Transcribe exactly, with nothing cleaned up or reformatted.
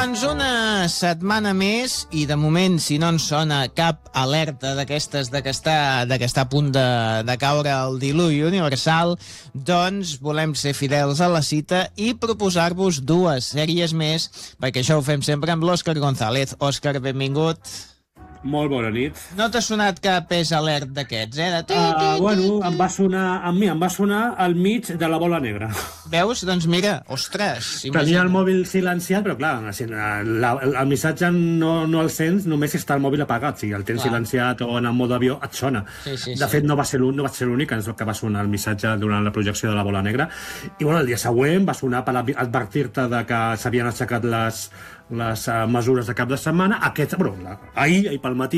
Doncs una setmana més i de moment, si no ens sona cap alerta d'aquestes de que està, de que està a punt de, de caure el diluvi universal, doncs volem ser fidels a la cita i proposar-vos dues sèries més, perquè això ho fem sempre amb l'Òscar González. Òscar, benvingut. Molt bona nit. No t'ha sonat cap és alert d'aquests, eh? De... Uh, bueno, em va sonar, a mi em va sonar al mig de la bola negra. Veus? Doncs mira, ostres. Tenia imagina. El mòbil silenciat, però clar, la, el, el missatge no, no el sents només si està el mòbil apagat. Si el tens clar. Silenciat o en el mode avió, et sona. Sí, sí, de fet, sí. no va ser l'únic que va sonar el missatge durant la projecció de la bola negra. I bueno, el dia següent va sonar per advertir-te de que s'havien aixecat les, les uh, mesures de cap de setmana. Aquest, bueno, ahir, ahir pel matí,